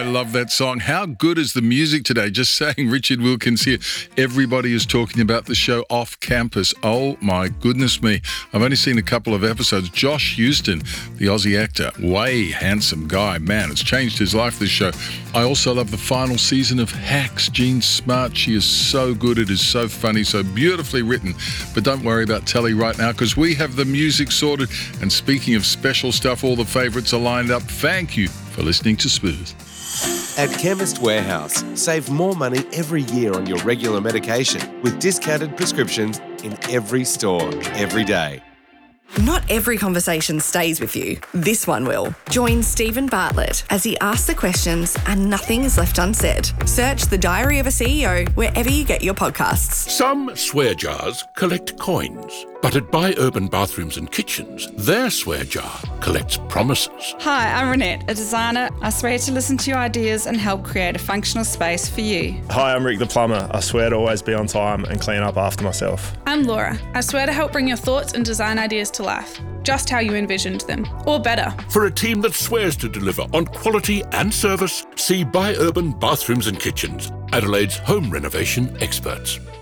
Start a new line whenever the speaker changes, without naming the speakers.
love that song. How good is the music today? Just saying, Richard Wilkins here. Everybody is talking about the show Off Campus. Oh my goodness me. I've only seen a couple of episodes. Josh Houston, the Aussie actor, way handsome guy. Man, it's changed his life, this show. I also love the final season of Hacks. Jean Smart, she is so good. It is so funny, so beautifully written. But don't worry about telly right now because we have the music sorted. And speaking of special stuff, all the favourites are lined up. Thank you for listening to Smooth.
At Chemist Warehouse, save more money every year on your regular medication with discounted prescriptions in every store, every day.
Not every conversation stays with you. This one will. Join Stephen Bartlett as he asks the questions and nothing is left unsaid. Search The Diary of a CEO wherever you get your podcasts.
Some swear jars collect coins, but at Buy Urban Bathrooms and Kitchens, their swear jar collects promises.
Hi, I'm Renette, a designer. I swear to listen to your ideas and help create a functional space for you.
Hi, I'm Rick the plumber. I swear to always be on time and clean up after myself.
I'm Laura. I swear to help bring your thoughts and design ideas to life, just how you envisioned them, or better.
For a team that swears to deliver on quality and service, see Buy Urban Bathrooms and Kitchens, Adelaide's home renovation experts.